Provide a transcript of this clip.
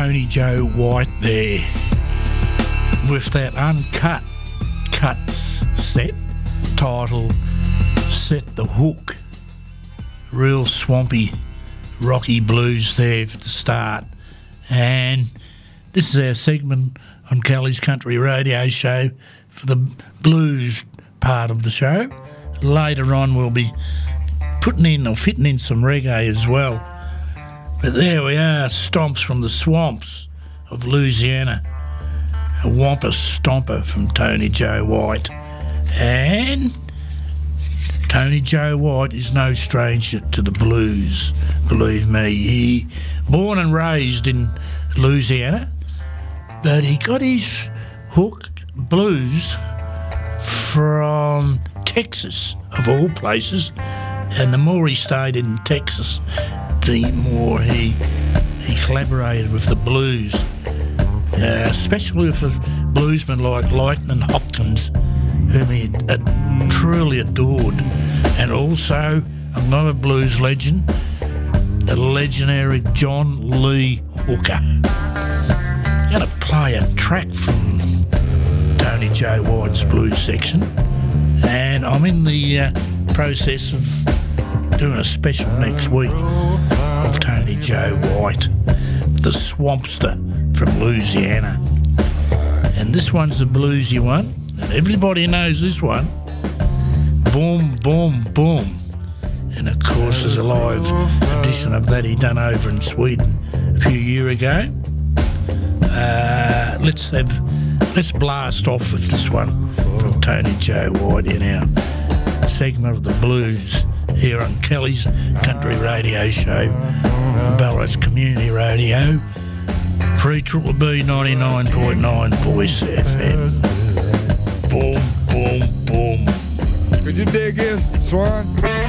Tony Joe White there with that uncut set title Set the Hook. Real swampy, rocky blues there for the start. And this is our segment on Kelly's Country Radio Show for the blues part of the show. Later on we'll be putting in or fitting in some reggae as well. But there we are, Stomps from the Swamps of Louisiana. A Wampa Stomper from Tony Joe White. And Tony Joe White is no stranger to the blues, believe me. He born and raised in Louisiana, but he got his hook blues from Texas, of all places. And the more he stayed in Texas, the more he collaborated with the blues, especially with bluesmen like Lightning Hopkins, whom he truly adored, and also another blues legend, the legendary John Lee Hooker. I'm going to play a track from Tony Joe White's blues section, and I'm in the process of doing a special next week of Tony Joe White, the Swampster from Louisiana. And this one's the bluesy one, and everybody knows this one. Boom, boom, boom. And of course there's a live edition of that he done over in Sweden a few years ago. Let's blast off with this one from Tony Joe White in our segment of the blues here on Kelly's Country Radio Show, Ballarat's Community Radio, 3BBB 99.9 Voice FM. Boom, boom, boom. Could you dig this, Swan?